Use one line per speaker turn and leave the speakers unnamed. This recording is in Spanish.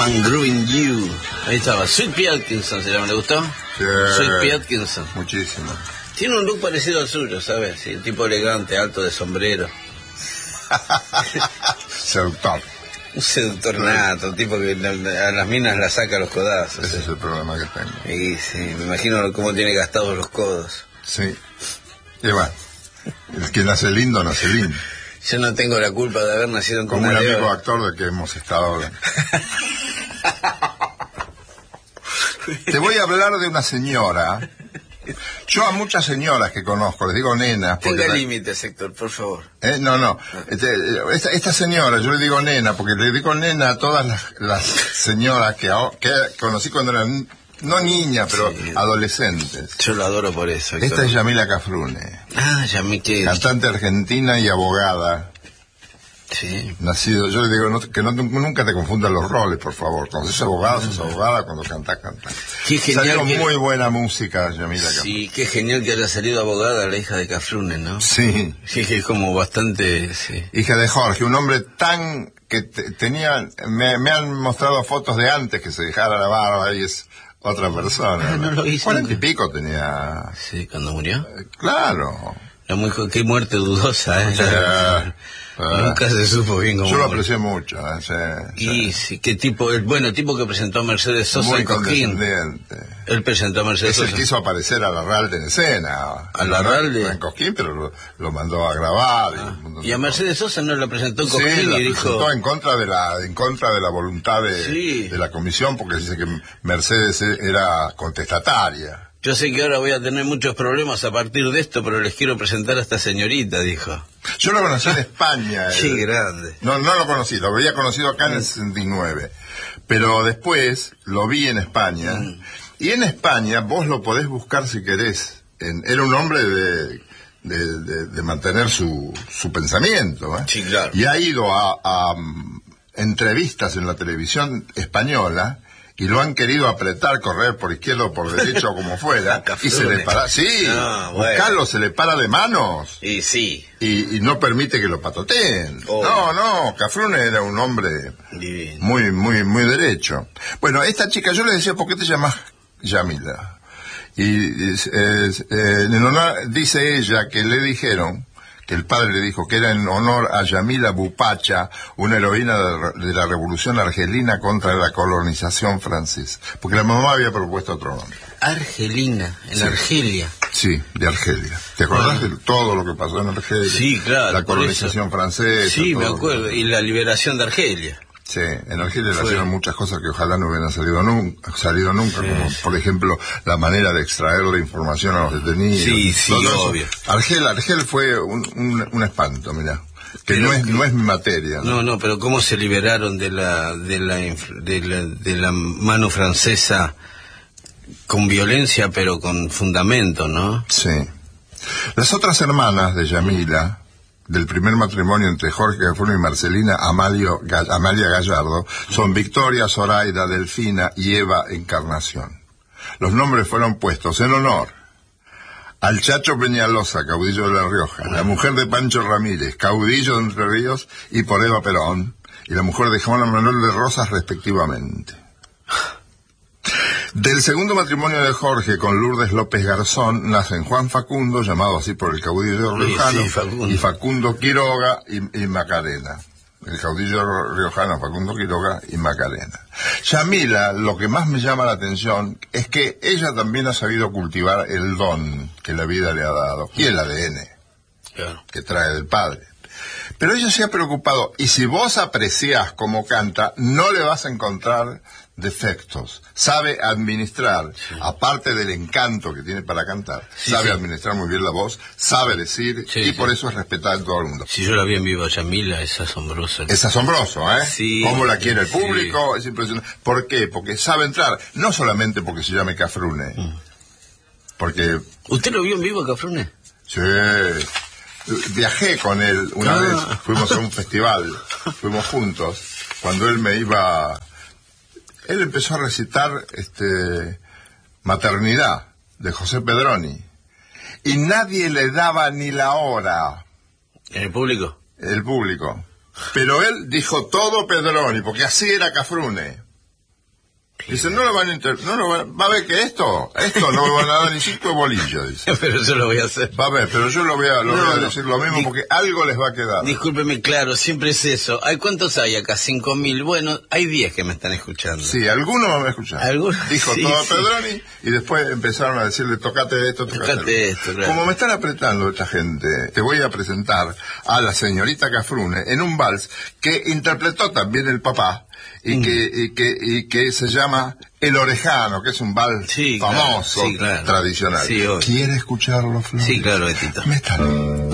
Man Grooving You. Ahí estaba. Sweet Pea Atkinson se llama, ¿le gustó?
Sí.
Sweet Pea Atkinson.
Muchísimo.
Tiene un look parecido al suyo, ¿sabes? Sí, un tipo elegante, alto, de sombrero.
Seductor.
Un seductor nato, un tipo que a las minas la saca a los codazos.
Ese es el problema que tengo.
Y sí, me imagino cómo tiene gastados los codos.
Sí. Y bueno, el que nace lindo, nace lindo.
Yo no tengo la culpa de haber nacido en
Como un
cuna de
amigo
oro.
actor del que hemos estado hablando. Te voy a hablar de una señora. Yo a muchas señoras que conozco les digo nenas.
Tenga límites, Héctor, por favor.
No. Esta señora, yo le digo nena, porque le digo nena a todas las señoras que conocí cuando eran, no niñas, pero sí, adolescentes.
Yo lo adoro por eso, Héctor.
Esta es Yamila Cafrune.
Ah, Yamila.
Cantante argentina y abogada.
Sí.
Nacido, yo le digo que nunca te confundan los roles, por favor. Cuando sos abogado, sos abogada, cuando cantás.
Qué genial.
Salió muy buena música, Yamila Cafrune.
Sí, qué genial que haya salido abogada la hija de Cafrune, ¿no?
Sí.
Sí, que es como bastante... Sí.
Hija de Jorge, un hombre tan... que tenía... Me han mostrado fotos de antes que se dejara la barba y es otra persona.
Ah, no lo hizo.
40 y pico tenía...
Sí, cuando murió.
Claro.
Qué muerte dudosa, ¿eh? Nunca se supo bien cómo.
Yo lo aprecié mucho.
Sí, qué tipo, el tipo que presentó a Mercedes Sosa
muy
en Cosquín.
condescendiente.
Él presentó a Mercedes Sosa.
Él quiso aparecer a Larralde en escena.
¿A Larralde?
En Cosquín, pero lo mandó a grabar.
Y a Mercedes Sosa no la presentó en Cosquín,
sí, la
y
presentó
dijo...
en contra de la voluntad de la comisión, porque dice que Mercedes era contestataria.
Yo sé que ahora voy a tener muchos problemas a partir de esto, pero les quiero presentar a esta señorita, dijo.
Yo lo conocí en España.
Qué grande.
No lo conocí, lo había conocido acá en el 69. Pero después lo vi en España. Y en España vos lo podés buscar si querés. Era un hombre de mantener su pensamiento.
Sí, claro.
Y ha ido a entrevistas en la televisión española. Y lo han querido apretar, correr por izquierda o por derecha o como fuera. Y se le para, buscarlo, se le para de manos.
Y sí.
Y no permite que lo patoteen. No, Cafrune era un hombre divino, muy derecho. Bueno, esta chica, yo le decía, ¿por qué te llamas Yamila? Y en honor, dice ella que le dijeron, que el padre le dijo que era en honor a Yamila Bupacha, una heroína de la revolución argelina contra la colonización francesa. Porque la mamá había propuesto otro nombre.
Argelina, en Argelia.
Sí, de Argelia. ¿Te acordás de todo lo que pasó en Argelia?
Sí, claro.
La colonización francesa.
Sí, me acuerdo. Y la liberación de Argelia.
Sí, en Argelia le hicieron muchas cosas que ojalá no hubieran salido nunca, como por ejemplo la manera de extraer la información a los detenidos.
Sí, obvio.
Argel fue un espanto, mirá, que no es mi materia.
No, pero cómo se liberaron de la mano francesa con violencia, pero con fundamento, ¿no?
Sí. Las otras hermanas de Yamila, del primer matrimonio entre Jorge Cafrune y Marcelina Amalia Gallardo, son Victoria, Zoraida, Delfina y Eva Encarnación. Los nombres fueron puestos en honor al Chacho Peñalosa, caudillo de La Rioja, la mujer de Pancho Ramírez, caudillo de Entre Ríos, y por Eva Perón, y la mujer de Juan Manuel de Rosas, respectivamente. Del segundo matrimonio de Jorge con Lourdes López Garzón nacen Juan Facundo, llamado así por el caudillo riojano, y Facundo Quiroga y Macarena. El caudillo riojano Facundo Quiroga y Macarena. Yamila, lo que más me llama la atención es que ella también ha sabido cultivar el don que la vida le ha dado y el ADN que trae del padre. Pero ella se ha preocupado, y si vos apreciás cómo canta, no le vas a encontrar defectos. Sabe administrar, aparte del encanto que tiene para cantar, sabe administrar muy bien la voz, sabe decir, y por eso es respetada en todo el mundo.
Si yo la vi en vivo a Yamila, es asombroso.
Es asombroso, ¿eh?
Sí.
Cómo la quiere el público, es impresionante. ¿Por qué? Porque sabe entrar, no solamente porque se llame Cafrune, porque...
¿Usted lo vio en vivo, Cafrune?
Sí. Viajé con él una vez, fuimos a un festival, fuimos juntos, cuando él me iba... Él empezó a recitar Maternidad, de José Pedroni, y nadie le daba ni la hora.
¿En el público?
El público. Pero él dijo todo Pedroni, porque así era Cafrune. Dice, no lo van a va a ver que esto no me van a dar ni 5 bolillos, dice.
Pero yo lo voy a hacer.
Va a ver, pero yo lo voy a decir lo mismo porque algo les va a quedar.
Discúlpeme, claro, siempre es eso. ¿Cuántos hay acá? 5.000. Bueno, hay 10 que me están escuchando.
Sí, algunos me escuchan. Dijo
sí,
todo
sí.
Pedroni y después empezaron a decirle, tocate esto,
tocate esto. Claro.
Como me están apretando esta gente, te voy a presentar a la señorita Cafrune en un vals que interpretó también el papá. Y que se llama El Orejano, que es un vals famoso,
claro.
tradicional.
Sí,
¿Quiere escucharlo, Flor?
Sí, claro, Betito.
Métalo.